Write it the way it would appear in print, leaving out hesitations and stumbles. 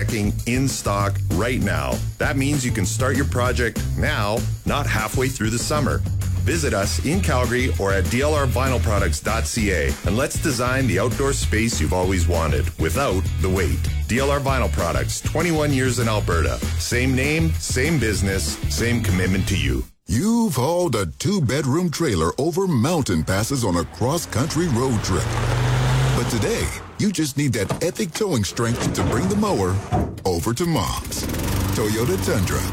decking in stock right now. That means you can start your project now, not halfway through the summer. Visit us in Calgary or at dlrvinylproducts.ca and let's design the outdoor space you've always wanted without the wait. DLR Vinyl Products, 21 years in Alberta. Same name, same business, same commitment to you. You've hauled a 2-bedroom trailer over mountain passes on a cross-country road trip. But today, you just need that epic towing strength to bring the mower over to Mom's. Toyota Tundra.